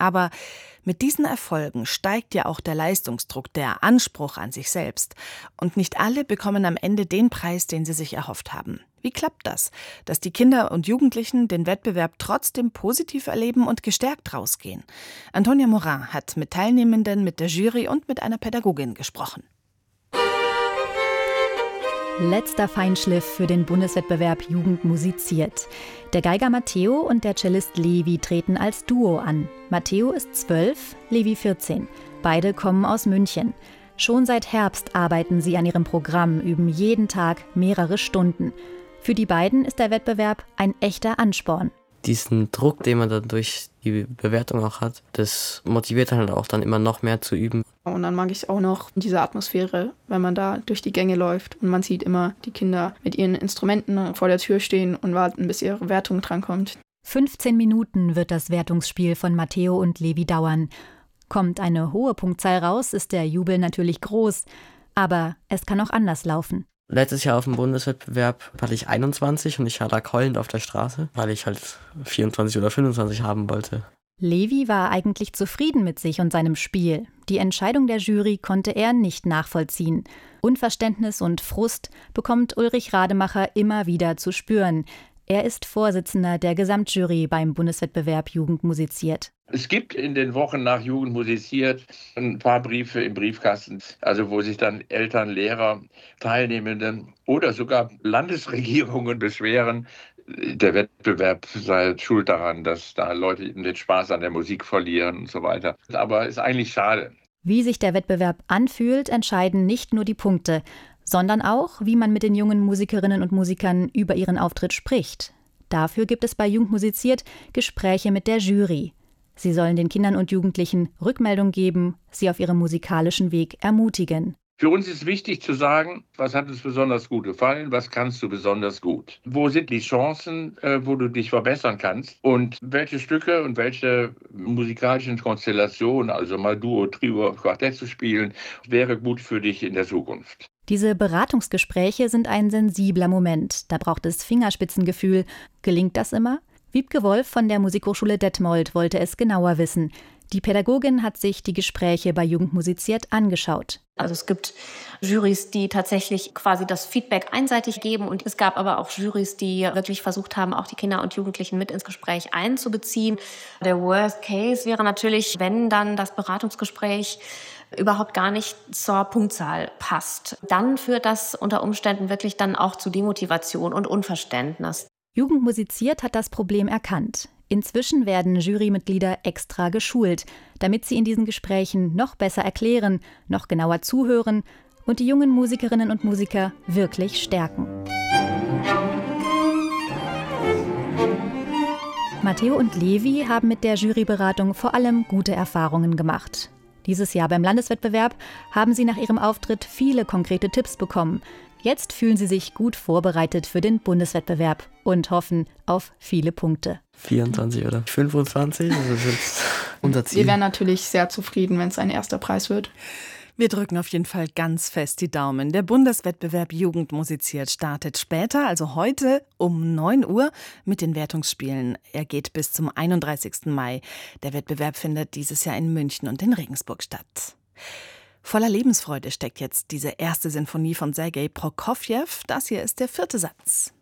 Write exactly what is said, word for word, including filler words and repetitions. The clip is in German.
Aber mit diesen Erfolgen steigt ja auch der Leistungsdruck, der Anspruch an sich selbst. Und nicht alle bekommen am Ende den Preis, den sie sich erhofft haben. Wie klappt das, dass die Kinder und Jugendlichen den Wettbewerb trotzdem positiv erleben und gestärkt rausgehen? Antonia Morin hat mit Teilnehmenden, mit der Jury und mit einer Pädagogin gesprochen. Letzter Feinschliff für den Bundeswettbewerb Jugend musiziert. Der Geiger Matteo und der Cellist Levi treten als Duo an. Matteo ist zwölf, Levi vierzehn. Beide kommen aus München. Schon seit Herbst arbeiten sie an ihrem Programm, üben jeden Tag mehrere Stunden. Für die beiden ist der Wettbewerb ein echter Ansporn. Diesen Druck, den man dann durch die Bewertung auch hat, das motiviert halt auch dann immer noch mehr zu üben. Und dann mag ich auch noch diese Atmosphäre, wenn man da durch die Gänge läuft und man sieht immer die Kinder mit ihren Instrumenten vor der Tür stehen und warten, bis ihre Wertung drankommt. fünfzehn Minuten wird das Wertungsspiel von Matteo und Levi dauern. Kommt eine hohe Punktzahl raus, ist der Jubel natürlich groß. Aber es kann auch anders laufen. Letztes Jahr auf dem Bundeswettbewerb hatte ich einundzwanzig und ich lag heulend auf der Straße, weil ich halt vierundzwanzig oder fünfundzwanzig haben wollte. Levi war eigentlich zufrieden mit sich und seinem Spiel. Die Entscheidung der Jury konnte er nicht nachvollziehen. Unverständnis und Frust bekommt Ulrich Rademacher immer wieder zu spüren. Er ist Vorsitzender der Gesamtjury beim Bundeswettbewerb Jugend musiziert. Es gibt in den Wochen nach Jugend musiziert ein paar Briefe im Briefkasten, also wo sich dann Eltern, Lehrer, Teilnehmende oder sogar Landesregierungen beschweren, der Wettbewerb sei schuld daran, dass da Leute den Spaß an der Musik verlieren und so weiter. Aber ist eigentlich schade. Wie sich der Wettbewerb anfühlt, entscheiden nicht nur die Punkte, sondern auch, wie man mit den jungen Musikerinnen und Musikern über ihren Auftritt spricht. Dafür gibt es bei Jugend musiziert Gespräche mit der Jury. Sie sollen den Kindern und Jugendlichen Rückmeldung geben, sie auf ihrem musikalischen Weg ermutigen. Für uns ist wichtig zu sagen, was hat uns besonders gut gefallen, was kannst du besonders gut? Wo sind die Chancen, wo du dich verbessern kannst? Und welche Stücke und welche musikalischen Konstellationen, also mal Duo, Trio, Quartett zu spielen, wäre gut für dich in der Zukunft? Diese Beratungsgespräche sind ein sensibler Moment. Da braucht es Fingerspitzengefühl. Gelingt das immer? Wiebke Wolf von der Musikhochschule Detmold wollte es genauer wissen. Die Pädagogin hat sich die Gespräche bei Jugend musiziert angeschaut. Also es gibt Jurys, die tatsächlich quasi das Feedback einseitig geben und es gab aber auch Jurys, die wirklich versucht haben, auch die Kinder und Jugendlichen mit ins Gespräch einzubeziehen. Der Worst Case wäre natürlich, wenn dann das Beratungsgespräch überhaupt gar nicht zur Punktzahl passt. Dann führt das unter Umständen wirklich dann auch zu Demotivation und Unverständnis. Jugend musiziert hat das Problem erkannt. Inzwischen werden Jurymitglieder extra geschult, damit sie in diesen Gesprächen noch besser erklären, noch genauer zuhören und die jungen Musikerinnen und Musiker wirklich stärken. Matteo und Levi haben mit der Juryberatung vor allem gute Erfahrungen gemacht. Dieses Jahr beim Landeswettbewerb haben sie nach ihrem Auftritt viele konkrete Tipps bekommen. Jetzt fühlen sie sich gut vorbereitet für den Bundeswettbewerb und hoffen auf viele Punkte. vierundzwanzig oder fünfundzwanzig, das ist jetzt unser Ziel. Wir wären natürlich sehr zufrieden, wenn es ein erster Preis wird. Wir drücken auf jeden Fall ganz fest die Daumen. Der Bundeswettbewerb Jugend musiziert startet später, also heute um neun Uhr mit den Wertungsspielen. Er geht bis zum einunddreißigsten Mai. Der Wettbewerb findet dieses Jahr in München und in Regensburg statt. Voller Lebensfreude steckt jetzt diese erste Sinfonie von Sergei Prokofjew. Das hier ist der vierte Satz.